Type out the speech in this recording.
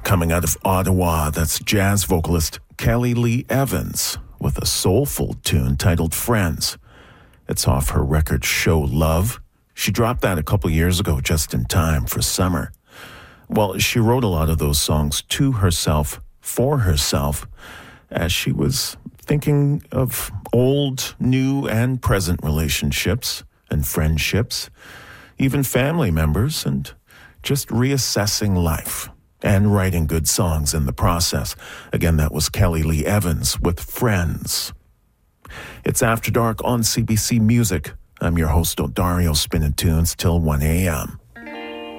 Coming out of Ottawa, that's jazz vocalist Kelly Lee Evans with a soulful tune titled Friends. It's off her record Show Love. She dropped that a couple years ago just in time for summer. Well, she wrote a lot of those songs to herself, for herself, as she was thinking of old, new, and present relationships and friendships, even family members, and just reassessing life and writing good songs in the process. Again, that was Kelly Lee Evans with Friends. It's After Dark on CBC Music. I'm your host, Dario, spinning tunes till 1 a.m.